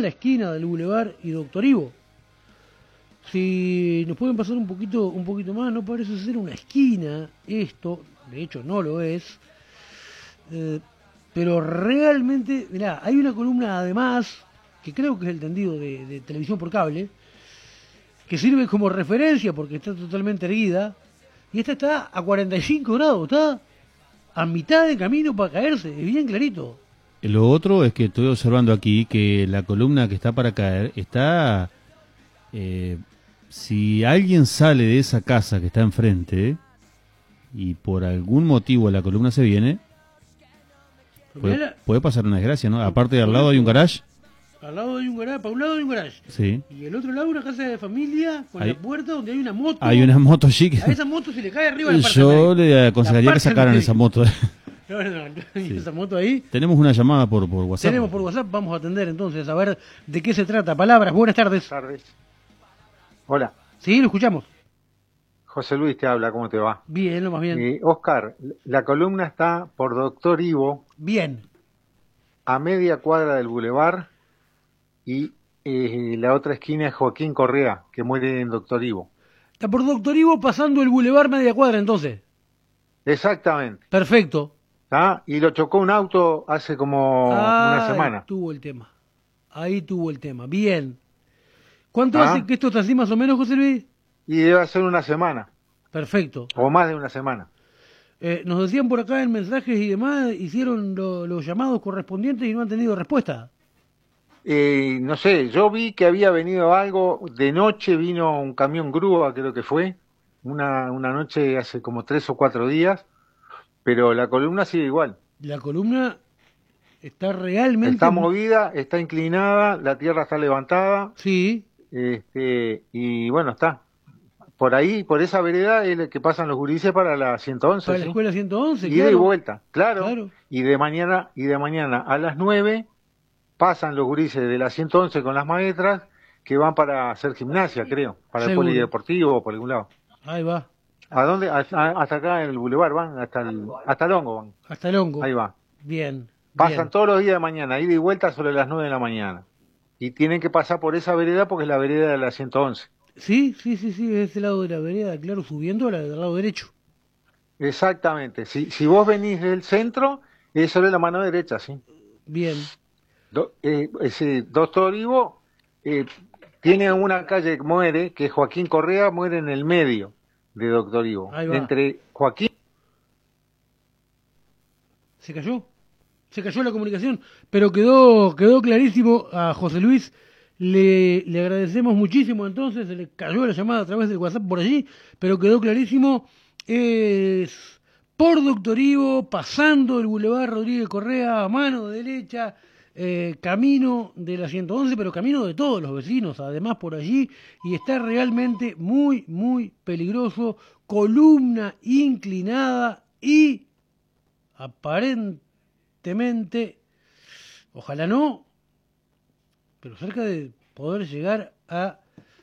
en la esquina del Boulevard y Doctor Ivo. Si nos pueden pasar un poquito más, no parece ser una esquina esto, de hecho no lo es, pero realmente, mirá, hay una columna además, que creo que es el tendido de televisión por cable, que sirve como referencia porque está totalmente erguida, y esta está a 45 grados, está a mitad de camino para caerse, es bien clarito. Lo otro es que estoy observando aquí que la columna que está para caer está... si alguien sale de esa casa que está enfrente y por algún motivo la columna se viene, puede pasar una desgracia, ¿no? Aparte de al lado hay un garage. Al lado hay un garage, para un lado hay un garage. Sí. Y el otro lado una casa de familia con la puerta donde hay una moto. Hay una moto allí que... A esa moto se le cae arriba la parte. Yo le aconsejaría que sacaran esa moto. No, sí. Esa moto ahí. Tenemos una llamada por WhatsApp. Tenemos por WhatsApp, vamos a atender entonces, a ver de qué se trata. Palabras, buenas tardes. Hola. Sí, lo escuchamos. José Luis te habla, ¿cómo te va? Bien, lo más bien. Oscar, la columna está por Doctor Ivo. Bien. A media cuadra del Boulevard y la otra esquina es Joaquín Correa, que muere en Doctor Ivo. Está por Doctor Ivo pasando el Boulevard media cuadra entonces. Exactamente. Perfecto. ¿Ah? Y lo chocó un auto hace como una semana. Ahí tuvo el tema. Bien. ¿Cuánto hace que esto está así más o menos, José Luis? Y debe ser una semana. Perfecto. O más de una semana. Nos decían por acá en mensajes y demás, hicieron los llamados correspondientes y no han tenido respuesta. No sé, yo vi que había venido algo, de noche vino un camión grúa, creo que fue, una noche hace como 3 o 4 días, pero la columna sigue igual. La columna está realmente... Está movida, está inclinada, la tierra está levantada. Sí. Y bueno, está. Por ahí, por esa vereda es el que pasan los gurises para la 111. Para la escuela 111, ida y vuelta, claro. Y de mañana a las 9 pasan los gurises de la 111 con las maestras que van para hacer gimnasia, creo, para el polideportivo o por algún lado. Ahí va. ¿A dónde? Hasta acá en el Boulevard van, hasta el Hongo van. Hasta el Hongo. Ahí va. Bien. Pasan todos los días de mañana, ida y vuelta sobre las 9 de la mañana. Y tienen que pasar por esa vereda porque es la vereda de la 111. Sí, es ese lado de la vereda, claro, subiendo del lado derecho. Exactamente. Si vos venís del centro, es sobre la mano derecha, sí. Bien. Ese Doctor Ivo tiene una calle que muere, que Joaquín Correa muere en el medio de Doctor Ivo. Entre Joaquín... Se cayó la comunicación, pero quedó clarísimo a José Luis. Le agradecemos muchísimo entonces, se le cayó la llamada a través del WhatsApp por allí, pero quedó clarísimo, es por Doctor Ivo, pasando el Boulevard Rodríguez Correa a mano derecha, camino de la 111, pero camino de todos los vecinos, además por allí, y está realmente muy, muy peligroso, columna inclinada y aparentemente, ojalá no, pero cerca de poder llegar a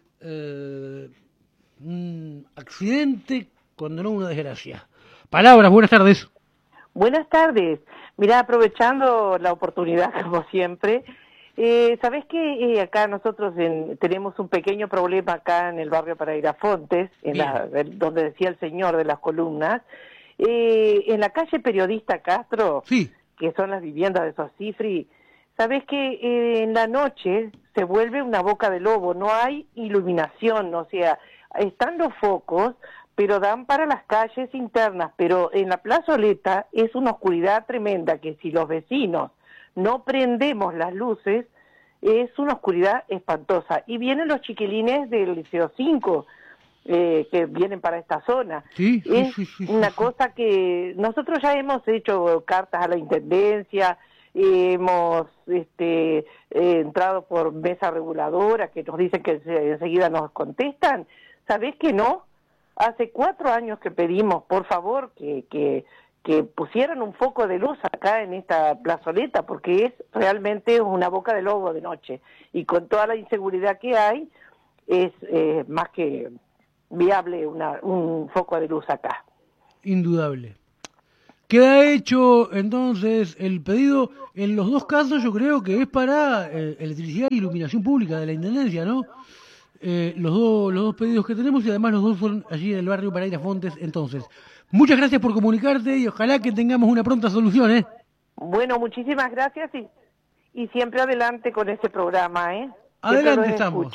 un accidente, cuando no una desgracia. Palabras, buenas tardes. Buenas tardes. Mira, aprovechando la oportunidad, como siempre, ¿sabés que acá nosotros tenemos un pequeño problema acá en el barrio Pereirafontes, donde decía el señor de las columnas, en la calle Periodista Castro, sí, que son las viviendas de Sosifri? ¿Sabés que en la noche se vuelve una boca de lobo? No hay iluminación, o sea, están los focos, pero dan para las calles internas, pero en la plazoleta es una oscuridad tremenda, que si los vecinos no prendemos las luces, es una oscuridad espantosa. Y vienen los chiquilines del Liceo 5, que vienen para esta zona. Sí, es una cosa que nosotros ya hemos hecho cartas a la Intendencia, hemos entrado por mesa reguladora que nos dicen que enseguida nos contestan. ¿Sabés que no? Hace 4 años que pedimos, por favor, que pusieran un foco de luz acá en esta plazoleta, porque es realmente una boca de lobo de noche. Y con toda la inseguridad que hay, es más que viable un foco de luz acá. Indudable. Queda hecho entonces el pedido. En los dos casos yo creo que es para electricidad e iluminación pública de la Intendencia, ¿no? Los dos pedidos que tenemos y además los dos son allí en el barrio Pereira Fontes. Entonces, muchas gracias por comunicarte y ojalá que tengamos una pronta solución, ¿eh? Bueno, muchísimas gracias y siempre adelante con este programa, ¿eh? Adelante estamos.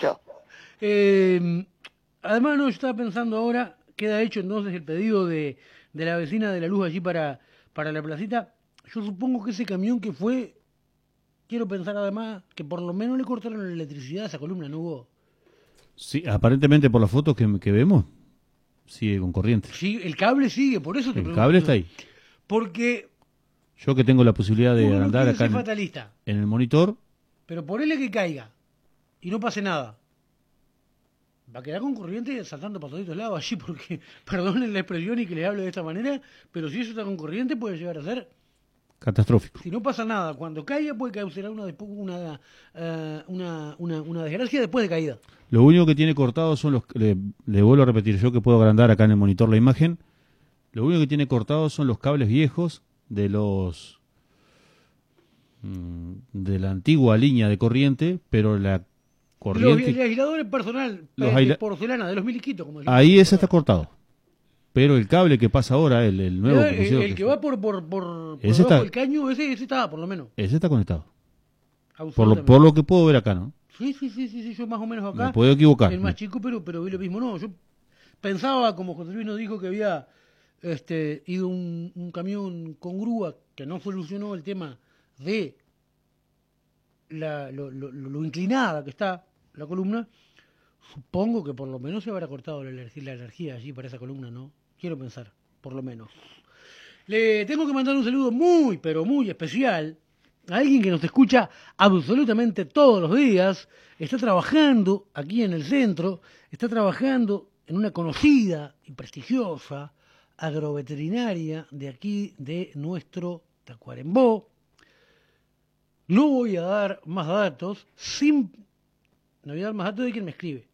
Además, no, yo estaba pensando ahora, queda hecho entonces el pedido de la vecina de la luz allí para la placita. Yo supongo que ese camión que fue, quiero pensar además que por lo menos le cortaron la electricidad a esa columna, ¿no hubo? Sí, aparentemente por las fotos que vemos, sigue con corriente. Sí, el cable sigue, por eso te pregunto. El cable está ahí. Porque Yo que tengo la posibilidad de uno andar quiere acá ser fatalista, en el monitor, pero ponele que caiga y no pase nada. Va a quedar con corriente saltando para todos lados allí, porque, perdonen la expresión y que les hable de esta manera, pero si eso está con corriente puede llegar a ser, catastrófico. si no pasa nada, cuando caiga puede causar una desgracia después de caída. Lo único que tiene cortado son le vuelvo a repetir, yo que puedo agrandar acá en el monitor la imagen, lo único que tiene cortado son los cables viejos de la antigua línea de corriente, pero la corriente... El aislador personal, de porcelana, de los miliquitos, como decimos. Ahí ese está cortado. Pero el cable que pasa ahora, el nuevo... El que va por ese debajo está, del caño, ese está, por lo menos. Ese está conectado. Por lo que puedo ver acá, ¿no? Sí, yo más o menos acá. Me puedo equivocar. El más chico, pero vi lo mismo. No, yo pensaba, como José Luis nos dijo, que había ido un camión con grúa que no solucionó el tema de lo inclinada que está la columna. Supongo que por lo menos se habrá cortado la energía allí para esa columna, ¿no? Quiero pensar, por lo menos. Le tengo que mandar un saludo muy, pero muy especial a alguien que nos escucha absolutamente todos los días. Está trabajando aquí en el centro, está trabajando en una conocida y prestigiosa agroveterinaria de aquí, de nuestro Tacuarembó. No voy a dar más datos, no voy a dar más datos de quien me escribe.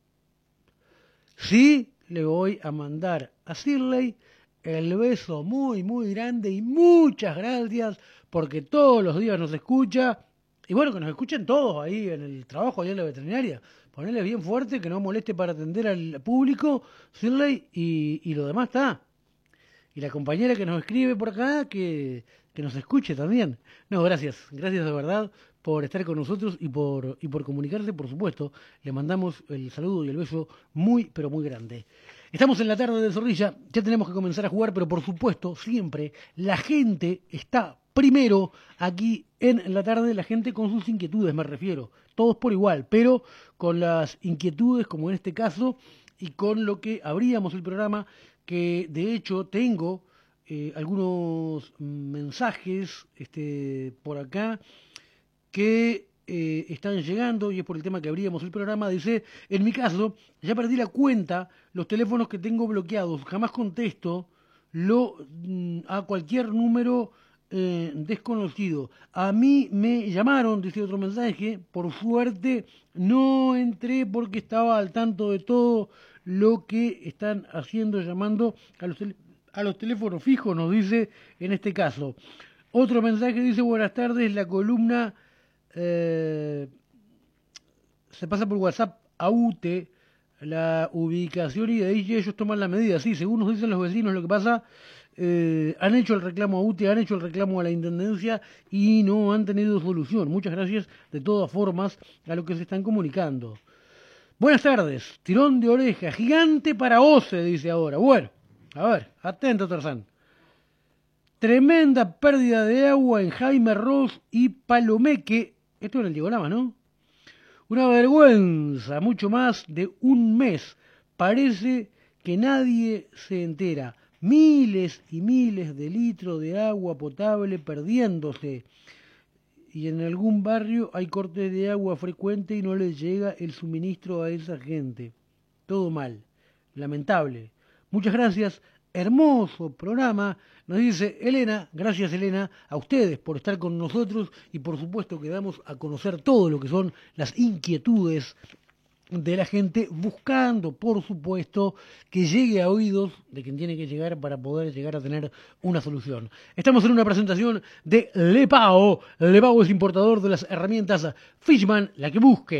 Sí, le voy a mandar a Shirley el beso muy, muy grande y muchas gracias porque todos los días nos escucha. Y bueno, que nos escuchen todos ahí en el trabajo, allá en la veterinaria. Ponerle bien fuerte, que no moleste para atender al público, Shirley, y lo demás está. Y la compañera que nos escribe por acá, que nos escuche también. No, gracias de verdad por estar con nosotros y por comunicarse, por supuesto. Le mandamos el saludo y el beso muy, pero muy grande. Estamos en la tarde de Zorrilla, ya tenemos que comenzar a jugar, pero por supuesto, siempre la gente está primero aquí en la tarde, la gente con sus inquietudes, me refiero, todos por igual, pero con las inquietudes, como en este caso, y con lo que abríamos el programa, que de hecho tengo algunos mensajes por acá que están llegando, y es por el tema que abríamos el programa. Dice, en mi caso, ya perdí la cuenta, los teléfonos que tengo bloqueados, jamás contesto a cualquier número desconocido. A mí me llamaron, dice otro mensaje, por suerte no entré porque estaba al tanto de todo lo que están haciendo, llamando a los teléfonos fijos, nos dice en este caso. Otro mensaje dice, buenas tardes, la columna se pasa por WhatsApp a UTE, la ubicación, y de ahí ellos toman la medida. Sí, según nos dicen los vecinos, lo que pasa, han hecho el reclamo a UTE, han hecho el reclamo a la Intendencia y no han tenido solución. Muchas gracias de todas formas a lo que se están comunicando. Buenas tardes, tirón de oreja, gigante para OCE, dice ahora. Bueno, a ver, atento, Tarzán. Tremenda pérdida de agua en Jaime Ross y Palomeque. Esto era el diagrama, ¿no? Una vergüenza, mucho más de un mes. Parece que nadie se entera. Miles y miles de litros de agua potable perdiéndose. Y en algún barrio hay cortes de agua frecuente y no les llega el suministro a esa gente. Todo mal. Lamentable. Muchas gracias. Hermoso programa, nos dice Elena. Gracias, Elena, a ustedes por estar con nosotros y por supuesto que damos a conocer todo lo que son las inquietudes de la gente, buscando, por supuesto, que llegue a oídos de quien tiene que llegar para poder llegar a tener una solución. Estamos en una presentación de Lepao. Lepao es importador de las herramientas Fishman, la que busque